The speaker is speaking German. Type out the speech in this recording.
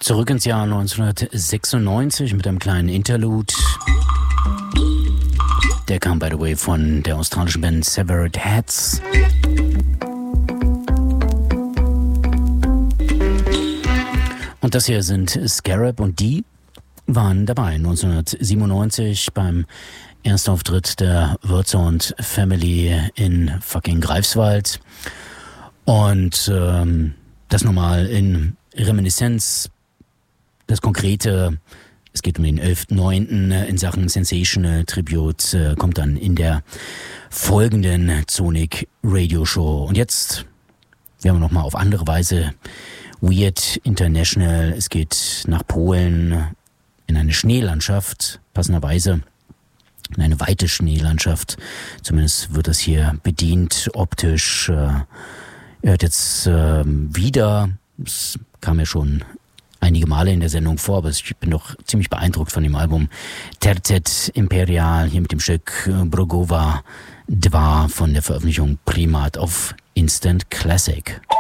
Zurück ins Jahr 1996 mit einem kleinen Interlude. Der kam, by the way, von der australischen Band Severed Heads. Und das hier sind Scarab und die waren dabei 1997 beim Erstauftritt der Wordsound Family in fucking Greifswald. Und das nochmal in Reminiszenz, das Konkrete, es geht um den 11.9. in Sachen Sensational Tribute, kommt dann in der folgenden Sonic Radio Show. Und jetzt werden wir nochmal auf andere Weise Weird International. Es geht nach Polen in eine Schneelandschaft, passenderweise in eine weite Schneelandschaft. Zumindest wird das hier bedient optisch. Ihr hört jetzt wieder, es kam ja schon einige Male in der Sendung vor, aber ich bin doch ziemlich beeindruckt von dem Album Tercet Imperial, hier mit dem Stück Brogova 2 von der Veröffentlichung Primat auf Instant Classic.